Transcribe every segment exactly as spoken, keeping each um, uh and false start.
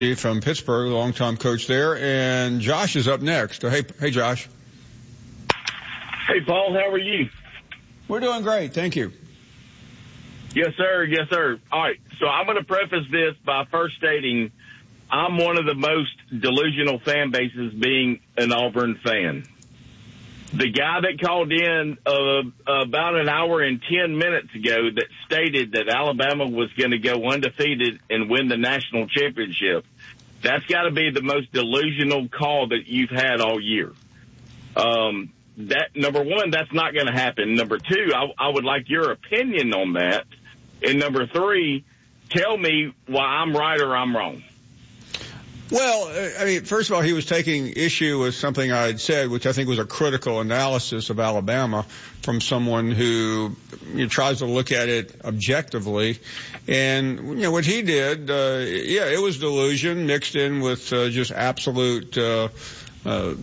from Pittsburgh, the longtime coach there, and Josh is up next. Hey, hey, Josh. Hey, Paul. How are you? We're doing great. Thank you. Yes, sir. Yes, sir. All right. So I'm going to preface this by first stating I'm one of the most delusional fan bases being an Auburn fan. The guy that called in uh, about an hour and ten minutes ago that stated that Alabama was going to go undefeated and win the national championship, that's got to be the most delusional call that you've had all year. Um, that number one, that's not going to happen. Number two, I, I would like your opinion on that. And number three, tell me why I'm right or I'm wrong. Well, I mean, first of all, he was taking issue with something I had said, which I think was a critical analysis of Alabama from someone who you know, tries to look at it objectively. And, you know, what he did, uh, yeah, it was delusion mixed in with uh, just absolute uh, uh,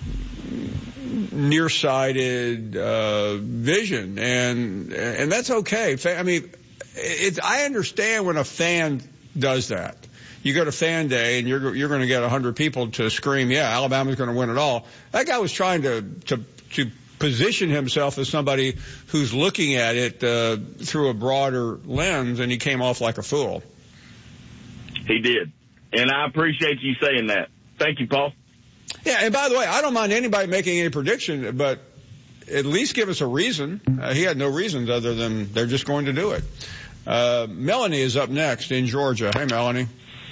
nearsighted uh, vision. And and that's okay. I mean, it's, I understand when a fan does that. You go to Fan Day and you're you're going to get a hundred people to scream, "Yeah, Alabama's going to win it all." That guy was trying to to to position himself as somebody who's looking at it uh, through a broader lens, and he came off like a fool. He did, and I appreciate you saying that. Thank you, Paul. Yeah, and by the way, I don't mind anybody making any prediction, but at least give us a reason. Uh, he had no reasons other than they're just going to do it. Uh, Melanie is up next in Georgia. Hey, Melanie.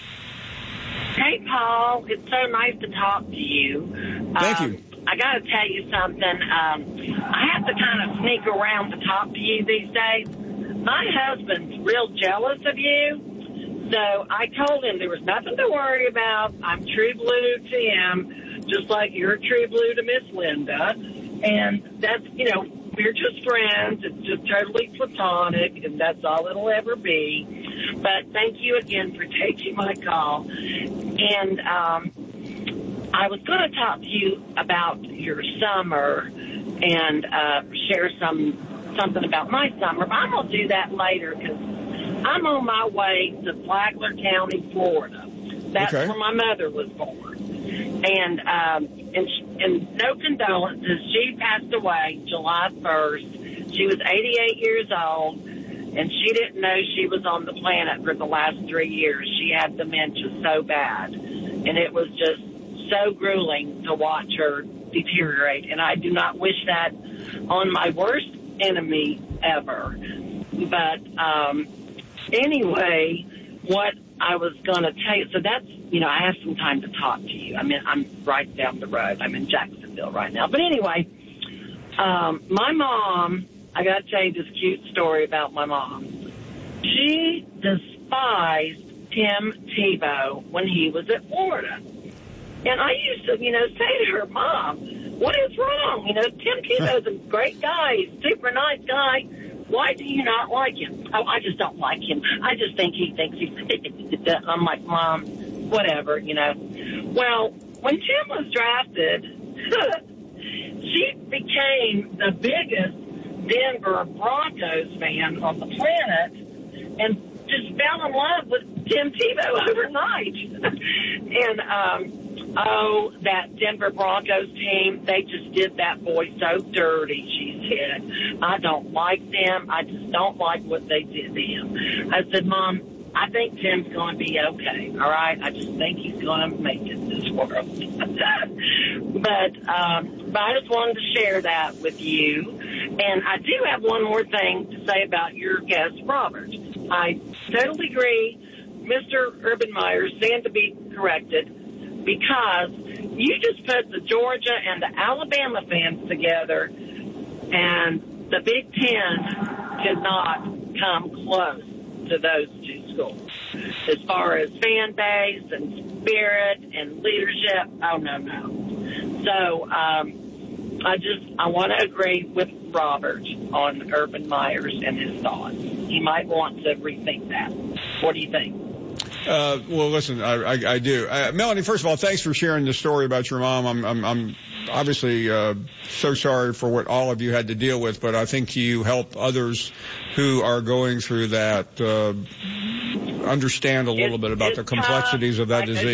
Hey, Paul. It's so nice to talk to you. Thank um, you. I got to tell you something. Um, I have to kind of sneak around to talk to you these days. My husband's real jealous of you, so I told him there was nothing to worry about. I'm true blue to him, just like you're true blue to Miss Linda. And that's, you know, we're just friends. It's just totally platonic, and that's all it'll ever be. But thank you again for taking my call. And um, I was going to talk to you about your summer and uh, share some something about my summer. But I'm going to do that later because I'm on my way to Flagler County, Florida. That's okay. where my mother was born. And, um, and, and no condolences. She passed away July first. She was eighty-eight years old, and she didn't know she was on the planet for the last three years. She had dementia so bad, and it was just so grueling to watch her deteriorate. And I do not wish that on my worst enemy ever. But um, anyway, what I was going to tell you, so that's, you know, I have some time to talk to you. I mean, I'm right down the road. I'm in Jacksonville right now. But anyway, um, my mom, I got to tell you this cute story about my mom. She despised Tim Tebow when he was at Florida. And I used to, you know, say to her, Mom, what is wrong? You know, Tim Tebow's a great guy. He's a super nice guy. Why do you not like him? Oh, I just don't like him. I just think he thinks he's... I'm like, Mom, whatever, you know. Well, when Tim was drafted, she became the biggest Denver Broncos fan on the planet and just fell in love with Tim Tebow overnight. and, um, oh, that Denver Broncos team, they just did that boy so dirty, she said. I don't like them. I just don't like what they did to him. I said, Mom, I think Tim's going to be okay, all right? I just think he's going to make it in this world. but, um, but I just wanted to share that with you. And I do have one more thing to say about your guest, Robert. I totally agree. Mister Urban Meyer stand to be corrected because you just put the Georgia and the Alabama fans together, and the Big Ten could not come close to those two schools. As far as fan base and spirit and leadership, oh, no, no. So um, I just, I want to agree with Robert on Urban Myers and his thoughts. He might want to rethink that. What do you think? Uh, well, listen, I, I, I do. Uh, Melanie, first of all, thanks for sharing the story about your mom. I'm, I'm, I'm obviously, uh, so sorry for what all of you had to deal with, but I think you help others who are going through that, uh, understand a little It's- bit about it's the complexities tough. of that Like I disease.